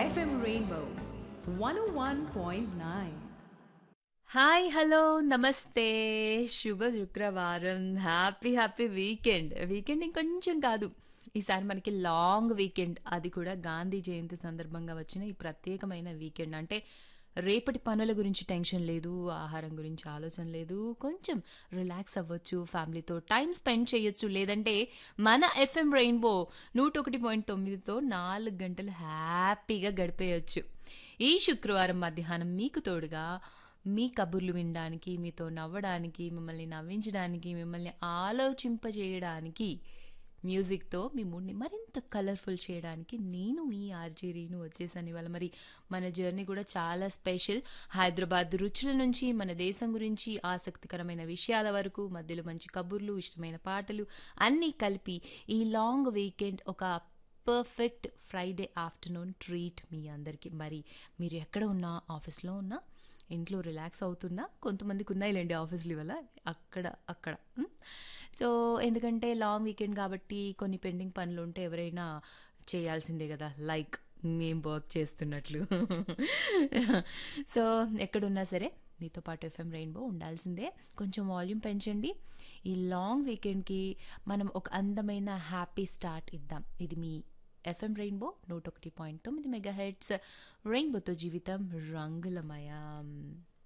FM Rainbow 101.9. Hi hello నమస్తే శుభ శుక్రవారం హ్యాపీ హ్యాపీ వీకెండ్ ఇంకొంచెం కాదు ఈసారి మనకి లాంగ్ వీకెండ్ అది కూడా గాంధీ జయంతి సందర్భంగా వచ్చిన ఈ ప్రత్యేకమైన వీకెండ్ అంటే రేపటి పనుల గురించి టెన్షన్ లేదు ఆహారం గురించి ఆలోచన లేదు కొంచెం రిలాక్స్ అవ్వచ్చు ఫ్యామిలీతో టైం స్పెండ్ చేయొచ్చు లేదంటే మన ఎఫ్ఎం రెయిన్బో 101.9తో 4 గంటలు హ్యాపీగా గడిపేయచ్చు ఈ శుక్రవారం మధ్యాహ్నం మీకు తోడుగా మీ కబుర్లు వినడానికి మీతో నవ్వడానికి మిమ్మల్ని నవ్వించడానికి మిమ్మల్ని ఆలోచింపజేయడానికి మ్యూజిక్తో మీ మూడ్ని మరింత కలర్ఫుల్ చేయడానికి నేను మీ ఆర్జే రీను వచ్చేసాను ఇవాళ మరి మన జర్నీ కూడా చాలా స్పెషల్ హైదరాబాద్ రుచుల నుంచి మన దేశం గురించి ఆసక్తికరమైన విషయాల వరకు మధ్యలో మంచి కబుర్లు ఇష్టమైన పాటలు అన్నీ కలిపి ఈ లాంగ్ వీకెండ్ ఒక perfect Friday afternoon treat me అందరికీ మరి మీరు ఎక్కడ ఉన్నా ఆఫీస్లో ఉన్నా ఇంట్లో రిలాక్స్ అవుతున్నా కొంతమందికి ఉన్నాయిలేండి ఆఫీస్లు ఇవాళ అక్కడ సో ఎందుకంటే లాంగ్ వీకెండ్ కాబట్టి కొన్ని పెండింగ్ పనులు ఉంటే ఎవరైనా చేయాల్సిందే కదా లైక్ మేము వర్క్ చేస్తున్నట్లు సో ఎక్కడున్నా సరే మీతో పాటు ఎఫ్ఎం రెయిన్బో ఉండాల్సిందే కొంచెం వాల్యూమ్ పెంచండి ఈ లాంగ్ వీకెండ్కి మనం ఒక అందమైన హ్యాపీ స్టార్ట్ ఇద్దాం ఇది మీ ఎఫ్ఎం రెయిన్బో 101.9 మెగాహెర్ట్జ్ రెయిన్బోతో జీవితం రంగులమయం